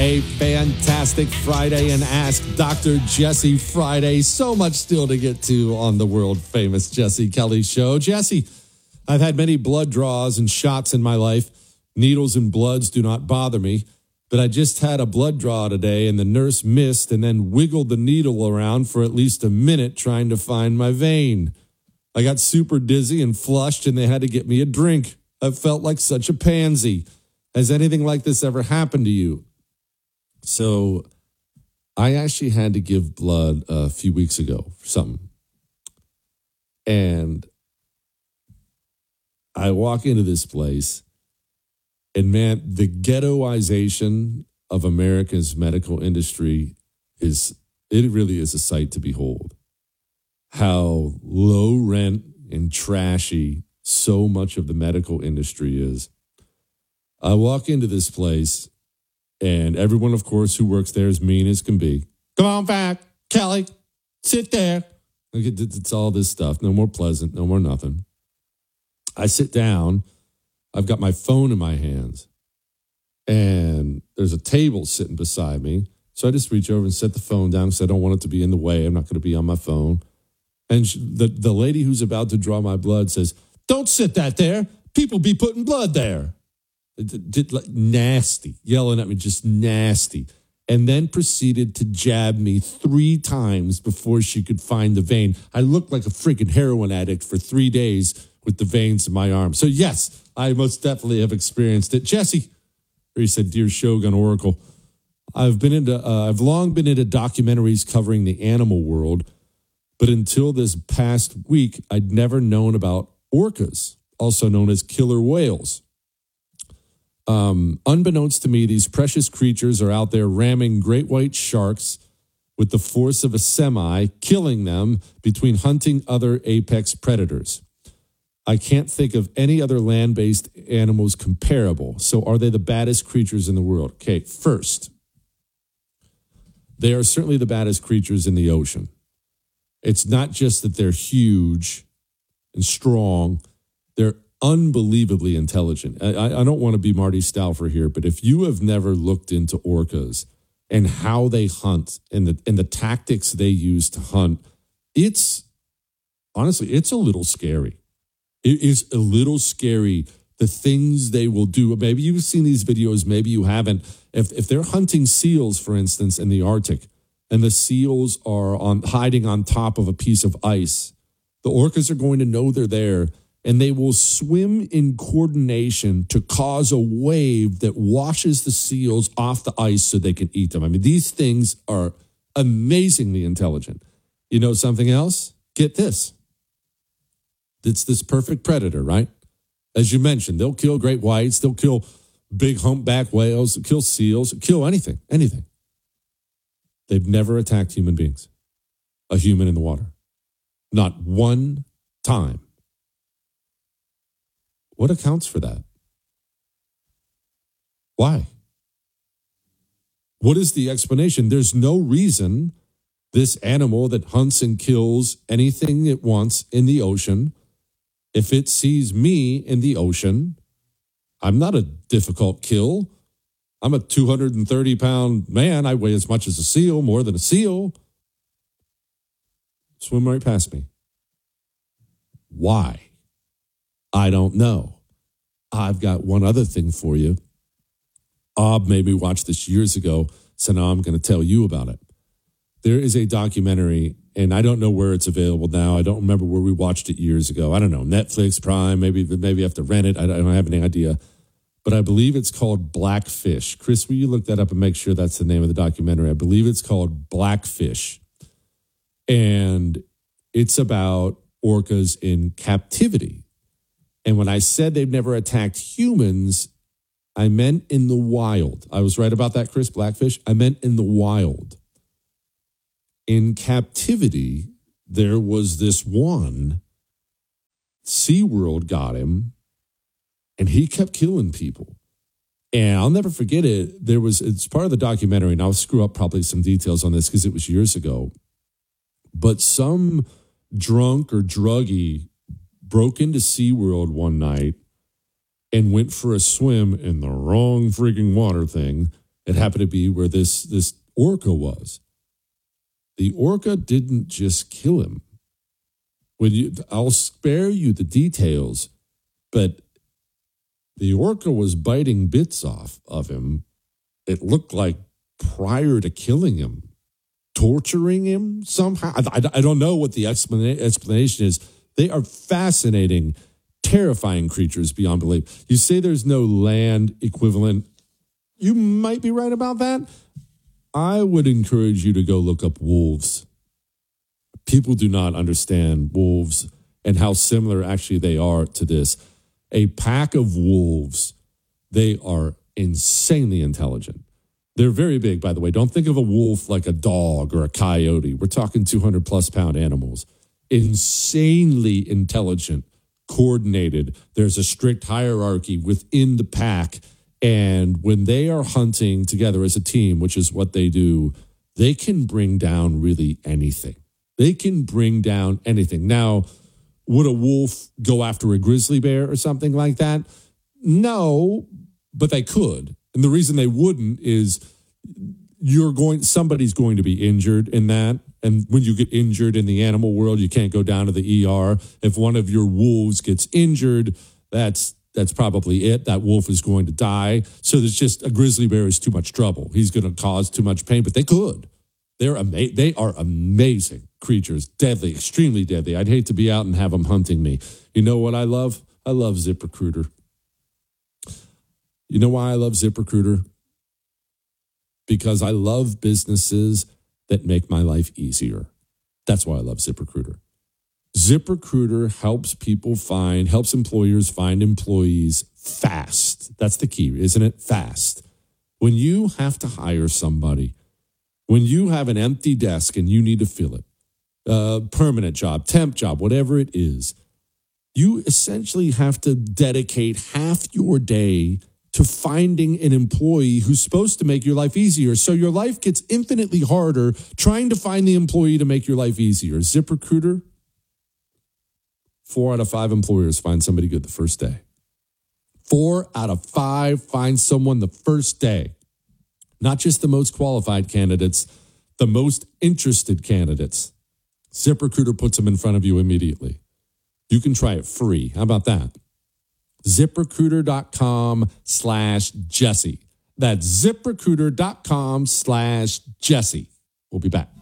A fantastic Friday and Ask Dr. Jesse Friday. So much still to get to on the world-famous Jesse Kelly Show. Jesse, I've had many blood draws and shots in my life. Needles and bloods do not bother me. But I just had a blood draw today, and the nurse missed and then wiggled the needle around for at least a minute trying to find my vein. I got super dizzy and flushed, and they had to get me a drink. I felt like such a pansy. Has anything like this ever happened to you? So I actually had to give blood a few weeks ago for something. And I walk into this place, and man, the ghettoization of America's medical industry it really is a sight to behold. How low rent and trashy so much of the medical industry is. I walk into this place, and everyone, of course, who works there is mean as can be. Come on back, Kelly. Sit there. It's all this stuff. No more pleasant, no more nothing. I sit down. I've got my phone in my hands, and there's a table sitting beside me. So I just reach over and set the phone down because I don't want it to be in the way. I'm not going to be on my phone. And the lady who's about to draw my blood says, "Don't sit that there. People be putting blood there." Nasty, yelling at me, just nasty. And then proceeded to jab me 3 times before she could find the vein. I looked like a freaking heroin addict for 3 days with the veins in my arm. So yes, I most definitely have experienced it. Jesse, or he said, "Dear Shogun Oracle, I've long been into documentaries covering the animal world, but until this past week, I'd never known about orcas, also known as killer whales. Unbeknownst to me, these precious creatures are out there ramming great white sharks with the force of a semi, killing them between hunting other apex predators. I can't think of any other land-based animals comparable. So are they the baddest creatures in the world?" Okay, first, they are certainly the baddest creatures in the ocean. It's not just that they're huge and strong. They're unbelievably intelligent. I don't want to be Marty Stauffer here, but if you have never looked into orcas and how they hunt and the tactics they use to hunt, it's a little scary. It is a little scary, the things they will do. Maybe you've seen these videos, maybe you haven't. If they're hunting seals, for instance, in the Arctic, and the seals are hiding on top of a piece of ice, the orcas are going to know they're there, and they will swim in coordination to cause a wave that washes the seals off the ice so they can eat them. I mean, these things are amazingly intelligent. You know something else? Get this. It's this perfect predator, right? As you mentioned, they'll kill great whites, they'll kill big humpback whales, they'll kill seals, they'll kill anything. They've never attacked human beings, a human in the water. Not one time. What accounts for that? Why? What is the explanation? There's no reason this animal that hunts and kills anything it wants in the ocean, if it sees me in the ocean, I'm not a difficult kill. I'm a 230-pound man. I weigh as much as a seal, more than a seal. Swim right past me. Why? I don't know. I've got one other thing for you. Ob made me watch this years ago, so now I'm going to tell you about it. There is a documentary, and I don't know where it's available now. I don't remember where we watched it years ago. I don't know, Netflix, Prime, maybe you have to rent it. I don't have any idea. But I believe it's called Blackfish. Chris, will you look that up and make sure that's the name of the documentary? I believe it's called Blackfish. And it's about orcas in captivity. And when I said they've never attacked humans, I meant in the wild. I was right about that, Chris, Blackfish. I meant in the wild. In captivity, there was this one, SeaWorld got him, and he kept killing people. And I'll never forget it. It's part of the documentary, and I'll screw up probably some details on this because it was years ago. But some drunk or druggie broke into SeaWorld one night and went for a swim in the wrong freaking water thing It happened to be where this orca was. The orca didn't just kill him. I'll spare you the details, but the orca was biting bits off of him. It looked like prior to killing him, torturing him somehow. I don't know what the explanation is. They are fascinating, terrifying creatures beyond belief. You say there's no land equivalent. You might be right about that. I would encourage you to go look up wolves. People do not understand wolves and how similar actually they are to this. A pack of wolves, they are insanely intelligent. They're very big, by the way. Don't think of a wolf like a dog or a coyote. We're talking 200 plus pound animals. Insanely intelligent, coordinated. There's a strict hierarchy within the pack. And when they are hunting together as a team, which is what they do, they can bring down really anything. They can bring down anything. Now, would a wolf go after a grizzly bear or something like that? No, but they could. And the reason they wouldn't is somebody's going to be injured in that. And when you get injured in the animal world, you can't go down to the ER. If one of your wolves gets injured, that's probably it. That wolf is going to die. So there's just a grizzly bear is too much trouble. He's going to cause too much pain, but they could. They are amazing creatures, deadly, extremely deadly. I'd hate to be out and have them hunting me. You know what I love? I love ZipRecruiter. You know why I love ZipRecruiter? Because I love businesses that make my life easier. That's why I love ZipRecruiter. ZipRecruiter helps employers find employees fast. That's the key, isn't it? Fast. When you have to hire somebody, when you have an empty desk and you need to fill it, permanent job, temp job, whatever it is, you essentially have to dedicate half your day to finding an employee who's supposed to make your life easier. So your life gets infinitely harder trying to find the employee to make your life easier. ZipRecruiter, 4 out of 5 employers find somebody good the first day. 4 out of 5 find someone the first day. Not just the most qualified candidates, the most interested candidates. ZipRecruiter puts them in front of you immediately. You can try it free. How about that? ZipRecruiter.com/Jesse. That's ZipRecruiter.com/Jesse. We'll be back.